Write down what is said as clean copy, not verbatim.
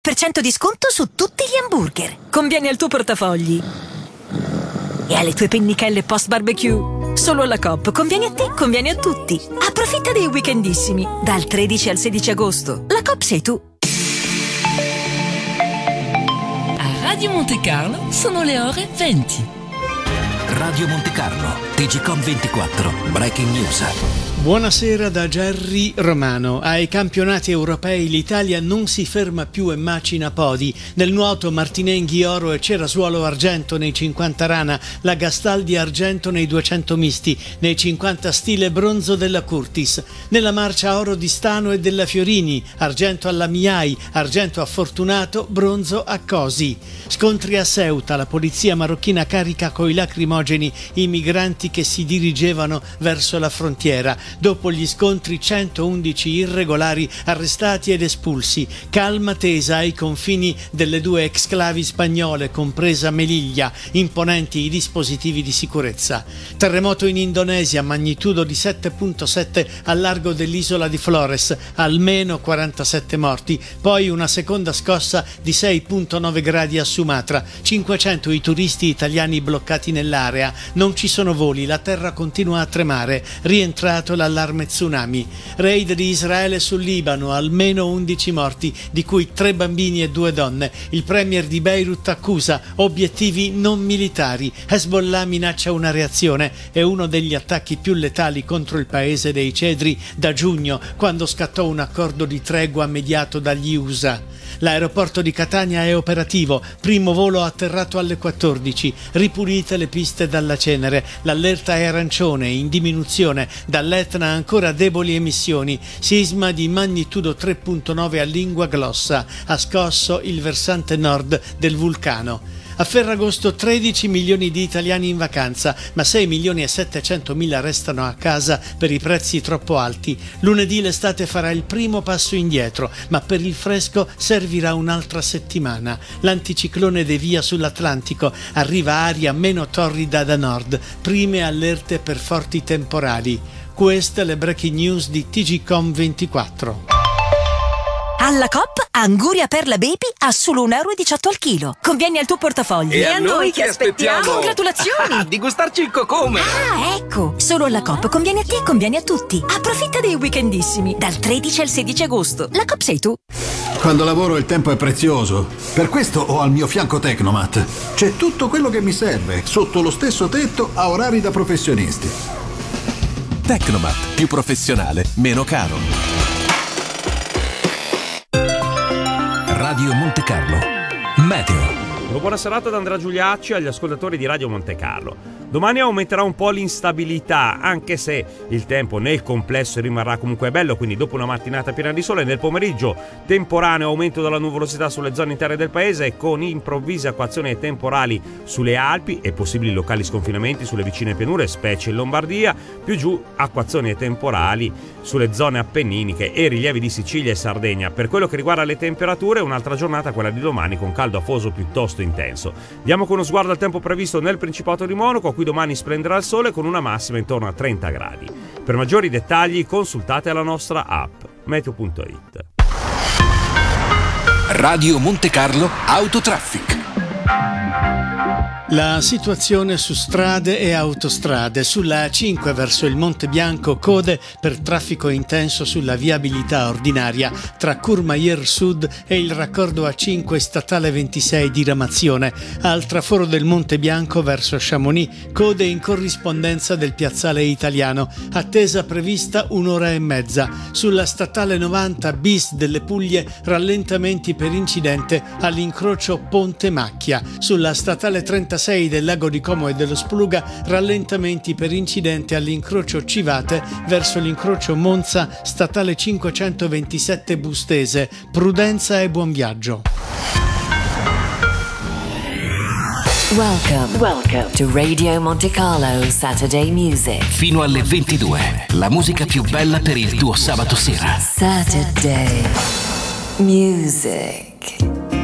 10% di sconto su tutti gli hamburger. Conviene al tuo portafogli e alle tue pennichelle post barbecue. Solo alla Coop. Conviene a te, conviene a tutti. Approfitta dei weekendissimi. Dal 13 al 16 agosto. La Coop sei tu. A Radio Monte Carlo sono le ore 20. Radio Monte Carlo, TGcom 24, Breaking News. Buonasera da Gerry Romano. Ai campionati europei l'Italia non si ferma più e macina podi. Nel nuoto Martinenghi oro e Cerasuolo argento nei 50 rana, la Gastaldi argento nei 200 misti, nei 50 stile bronzo della Curtis. Nella marcia oro di Stano e della Fiorini, argento alla Miai, argento a Fortunato, bronzo a Cosi. Scontri a Ceuta, la polizia marocchina carica coi lacrimogeni i migranti che si dirigevano verso la frontiera. Dopo gli scontri 111 irregolari arrestati ed espulsi. Calma tesa ai confini delle due exclavi spagnole, compresa Melilla. Imponenti i dispositivi di sicurezza. Terremoto in Indonesia, magnitudo di 7.7 al largo dell'isola di Flores, almeno 47 morti. Poi una seconda scossa di 6.9 gradi a Sumatra. 500 i turisti italiani bloccati nell'area. Non ci sono voli, la terra continua a tremare. Rientrato l'allarme tsunami. Raid di Israele sul Libano, almeno 11 morti, di cui 3 bambini e 2 donne. Il premier di Beirut accusa obiettivi non militari. Hezbollah minaccia una reazione. È uno degli attacchi più letali contro il paese dei cedri da giugno, quando scattò un accordo di tregua mediato dagli USA. L'aeroporto di Catania è operativo, primo volo atterrato alle 14, ripulite le piste dalla cenere, l'allerta è arancione, in diminuzione, dall'Etna ancora deboli emissioni, sisma di magnitudo 3.9 a Lingua Glossa, ha scosso il versante nord del vulcano. A Ferragosto 13 milioni di italiani in vacanza, ma 6 milioni e 700 mila restano a casa per i prezzi troppo alti. Lunedì l'estate farà il primo passo indietro, ma per il fresco servirà un'altra settimana. L'anticiclone devia sull'Atlantico, arriva aria meno torrida da nord, prime allerte per forti temporali. Queste le breaking news di TGcom 24. Alla Coop, Anguria Perla Baby a solo 1,18 euro al chilo. Conviene al tuo portafoglio. E a noi che aspettiamo? Congratulazioni! Di gustarci il cocome! Ah, ecco! Solo alla Coop conviene a te, conviene a tutti. Approfitta dei weekendissimi. Dal 13 al 16 agosto. La Coop sei tu. Quando lavoro il tempo è prezioso. Per questo ho al mio fianco Tecnomat. C'è tutto quello che mi serve, sotto lo stesso tetto, a orari da professionisti. Tecnomat, più professionale, meno caro. Radio Monte Carlo, Meteo. Buona serata da Andrea Giuliacci agli ascoltatori di Radio Monte Carlo. Domani aumenterà un po' l'instabilità, anche se il tempo nel complesso rimarrà comunque bello, quindi dopo una mattinata piena di sole, nel pomeriggio temporaneo aumento della nuvolosità sulle zone interne del paese, con improvvise acquazzoni temporali sulle Alpi e possibili locali sconfinamenti sulle vicine pianure, specie in Lombardia, più giù acquazzoni temporali sulle zone appenniniche e rilievi di Sicilia e Sardegna. Per quello che riguarda le temperature, un'altra giornata, quella di domani, con caldo afoso piuttosto intenso. Diamo con uno sguardo al tempo previsto nel Principato di Monaco, qui domani splenderà il sole con una massima intorno a 30 gradi. Per maggiori dettagli consultate la nostra app meteo.it. Radio Monte Carlo Autotraffic. La situazione su strade e autostrade. Sulla A5 verso il Monte Bianco code per traffico intenso sulla viabilità ordinaria tra Courmayeur Sud e il raccordo A5 statale 26 di Ramazione. Al traforo del Monte Bianco verso Chamonix code in corrispondenza del piazzale Italiano. Attesa prevista 1 ora e mezza. Sulla statale 90 bis delle Puglie rallentamenti per incidente all'incrocio Ponte Macchia. Sulla statale 36 del Lago di Como e dello Spluga rallentamenti per incidente all'incrocio Civate verso l'incrocio Monza statale 527 Bustese. Prudenza e buon viaggio. Welcome to Radio Monte Carlo Saturday Music. Fino alle 22, la musica più bella per il tuo sabato sera. Saturday Music.